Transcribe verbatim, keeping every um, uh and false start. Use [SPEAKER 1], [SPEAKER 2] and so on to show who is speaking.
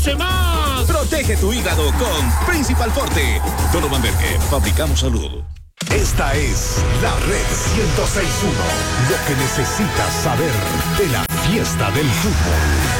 [SPEAKER 1] más! Protege tu hígado con Principal Forte. Donovan Berger, fabricamos salud.
[SPEAKER 2] Esta es la Red ciento seis punto uno. Lo que necesitas saber de la fiesta del fútbol.